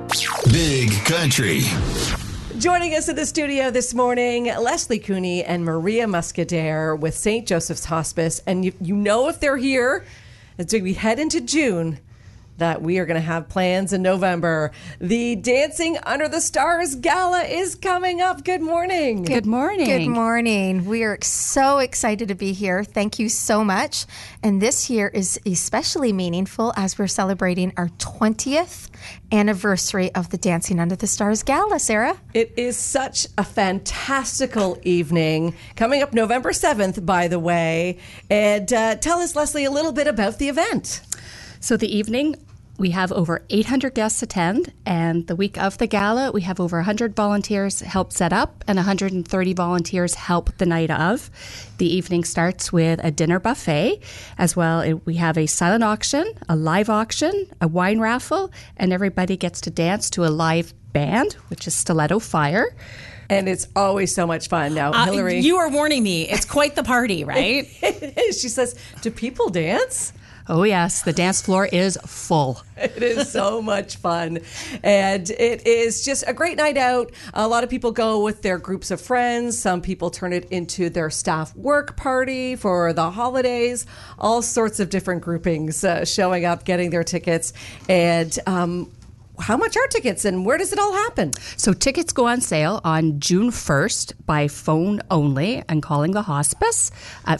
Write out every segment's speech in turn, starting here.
Big Country. Joining us in the studio this morning, Leslie Cooney and Maria Muscadere with St. Joseph's Hospice. And you know if they're here, as we head into June, that we are going to have plans in November. The Dancing Under the Stars Gala is coming up. Good morning. Good morning. Good morning. We are so excited to be here. Thank you so much. And this year is especially meaningful as we're celebrating our 20th anniversary of the Dancing Under the Stars Gala, Sarah. It is such a fantastical evening. Coming up November 7th, by the way. And tell us, Leslie, a little bit about the event. So the evening, we have over 800 guests attend, and the week of the gala, we have over 100 volunteers help set up and 130 volunteers help the night of. The evening starts with a dinner buffet. As well, we have a silent auction, a live auction, a wine raffle, and everybody gets to dance to a live band, which is Stiletto Fire. And it's always so much fun. Now, Hillary. You are warning me. It's quite the party, right? She says, do people dance? Oh, yes. The dance floor is full. It is so much fun. And it is just a great night out. A lot of people go with their groups of friends. Some people turn it into their staff work party for the holidays. All sorts of different groupings showing up, getting their tickets. And how much are tickets and where does it all happen? So tickets go on sale on June 1st by phone only and calling the hospice at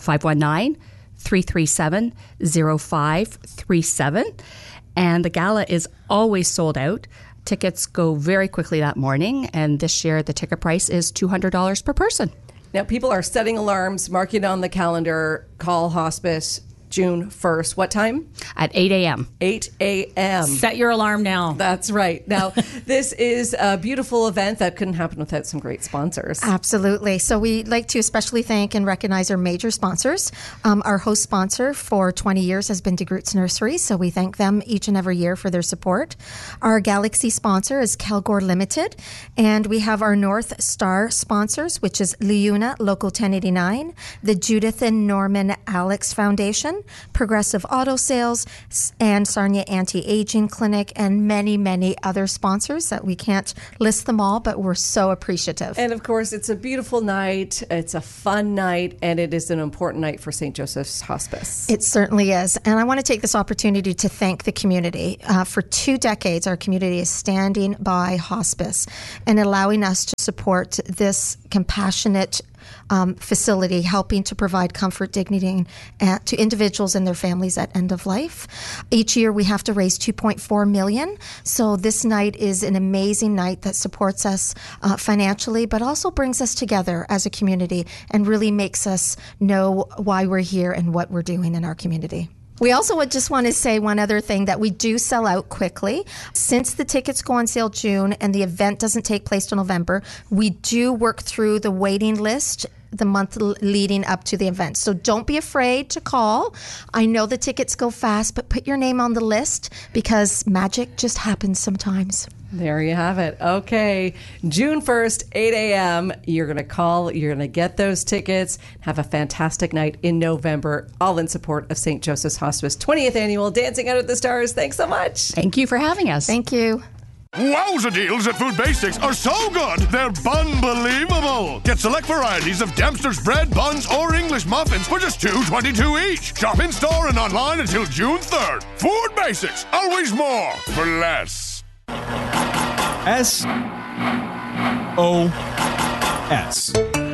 519-337-0537. And the gala is always sold out. Tickets go very quickly that morning. And this year, the ticket price is $200 per person. Now, people are setting alarms, marking it on the calendar, call hospice June 1st. What time? At 8 a.m. 8 a.m. Set your alarm now. That's right. Now, this is a beautiful event that couldn't happen without some great sponsors. Absolutely. So we'd like to especially thank and recognize our major sponsors. Our host sponsor for 20 years has been DeGroots Nursery, so we thank them each and every year for their support. Our Galaxy sponsor is Calgore Limited, and we have our North Star sponsors, which is Liuna Local 1089, the Judith and Norman Alex Foundation, Progressive Auto Sales, and Sarnia Anti-Aging Clinic, and many, many other sponsors that we can't list them all, but we're so appreciative. And of course, it's a beautiful night, it's a fun night, and it is an important night for St. Joseph's Hospice. It certainly is. And I want to take this opportunity to thank the community. For 2 decades, our community is standing by hospice and allowing us to support this compassionate facility, helping to provide comfort, dignity to individuals and their families at end of life. Each year we have to raise $2.4 million. So this night is an amazing night that supports us financially, but also brings us together as a community and really makes us know why we're here and what we're doing in our community. We also would just want to say one other thing, that we do sell out quickly. Since the tickets go on sale June and the event doesn't take place till November, we do work through the waiting list the month leading up to the event. So don't be afraid to call. I know the tickets go fast, but put your name on the list because magic just happens sometimes. There you have it. Okay, June 1st, 8 a.m. You're going to call. You're going to get those tickets. Have a fantastic night in November, all in support of St. Joseph's Hospice 20th Annual Dancing Under the Stars. Thanks so much. Thank you for having us. Thank you. Wowza deals at Food Basics are so good, they're unbelievable. Get select varieties of Dempster's bread, buns, or English muffins for just $2.22 each. Shop in store and online until June 3rd. Food Basics, always more for less. SOS.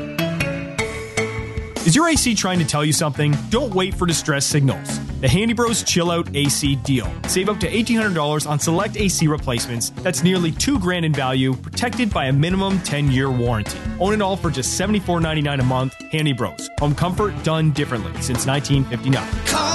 Is your AC trying to tell you something? Don't wait for distress signals. The Handy Bros Chill Out AC deal. Save up to $1,800 on select AC replacements. That's nearly $2,000 in value, protected by a minimum 10-year warranty. Own it all for just $74.99 a month. Handy Bros. Home comfort done differently since 1959. Call